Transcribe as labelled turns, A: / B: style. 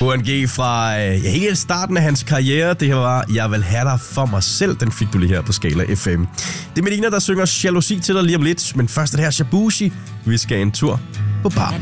A: KNG fra helt starten af hans karriere. Det her var Jeg vil have dig for mig selv. Den fik du lige her på Skala FM. Det er Melina, der synger Jalousi til dig lige om lidt. Men først er det her Shabushi. Vi skal en tur på bar.